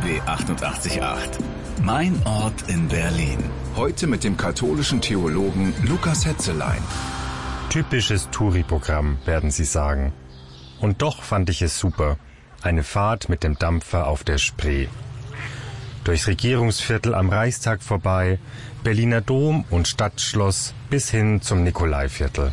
RBB 88.8. Mein Ort in Berlin. Heute mit dem katholischen Theologen Lukas Hetzelein. Typisches Touri-Programm, werden Sie sagen. Und doch fand ich es super. Eine Fahrt mit dem Dampfer auf der Spree. Durchs Regierungsviertel am Reichstag vorbei, Berliner Dom und Stadtschloss bis hin zum Nikolaiviertel.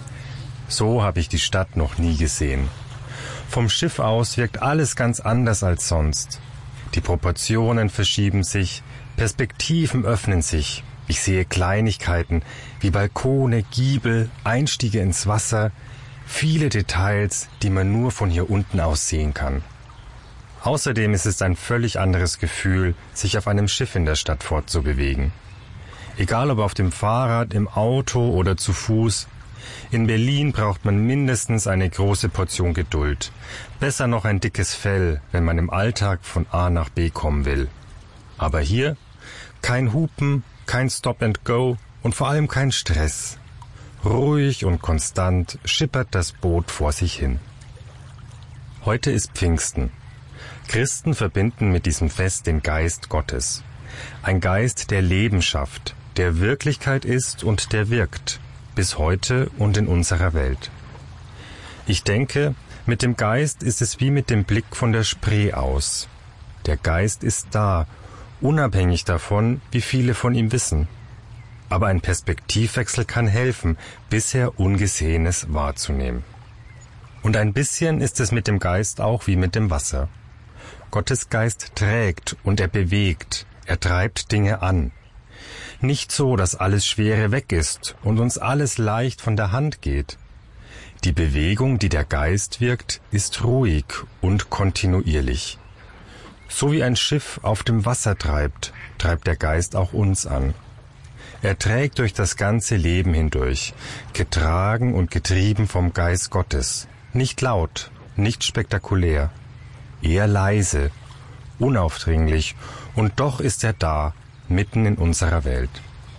So habe ich die Stadt noch nie gesehen. Vom Schiff aus wirkt alles ganz anders als sonst. Die Proportionen verschieben sich, Perspektiven öffnen sich. Ich sehe Kleinigkeiten wie Balkone, Giebel, Einstiege ins Wasser, viele Details, die man nur von hier unten aus sehen kann. Außerdem ist es ein völlig anderes Gefühl, sich auf einem Schiff in der Stadt fortzubewegen. Egal ob auf dem Fahrrad, im Auto oder zu Fuß, in Berlin braucht man mindestens eine große Portion Geduld. Besser noch ein dickes Fell, wenn man im Alltag von A nach B kommen will. Aber hier kein Hupen, kein Stop and Go und vor allem kein Stress. Ruhig und konstant schippert das Boot vor sich hin. Heute ist Pfingsten. Christen verbinden mit diesem Fest den Geist Gottes. Ein Geist, der Leben schafft, der Wirklichkeit ist und der wirkt, bis heute und in unserer Welt. Ich denke, mit dem Geist ist es wie mit dem Blick von der Spree aus. Der Geist ist da, unabhängig davon, wie viele von ihm wissen. Aber ein Perspektivwechsel kann helfen, bisher Ungesehenes wahrzunehmen. Und ein bisschen ist es mit dem Geist auch wie mit dem Wasser. Gottes Geist trägt und er bewegt, er treibt Dinge an. Nicht so, dass alles Schwere weg ist und uns alles leicht von der Hand geht. Die Bewegung, die der Geist wirkt, ist ruhig und kontinuierlich. So wie ein Schiff auf dem Wasser treibt, treibt der Geist auch uns an. Er trägt durch das ganze Leben hindurch, getragen und getrieben vom Geist Gottes. Nicht laut, nicht spektakulär, eher leise, unaufdringlich, und doch ist er da, mitten in unserer Welt.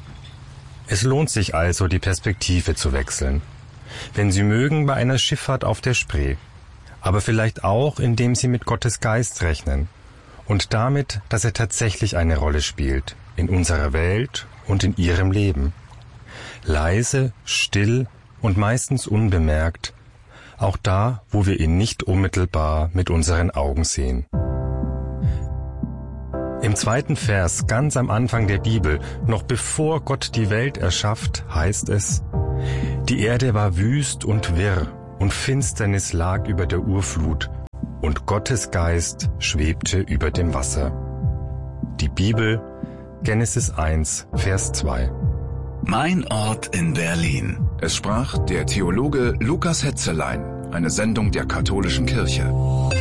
Es lohnt sich also, die Perspektive zu wechseln. Wenn Sie mögen, bei einer Schifffahrt auf der Spree. Aber vielleicht auch, indem Sie mit Gottes Geist rechnen. Und damit, dass er tatsächlich eine Rolle spielt. In unserer Welt und in Ihrem Leben. Leise, still und meistens unbemerkt. Auch da, wo wir ihn nicht unmittelbar mit unseren Augen sehen. Im 2. Vers, ganz am Anfang der Bibel, noch bevor Gott die Welt erschafft, heißt es: Die Erde war wüst und wirr, und Finsternis lag über der Urflut, und Gottes Geist schwebte über dem Wasser. Die Bibel, Genesis 1, Vers 2. Mein Ort in Berlin. Es sprach der Theologe Lukas Hetzelein, eine Sendung der katholischen Kirche.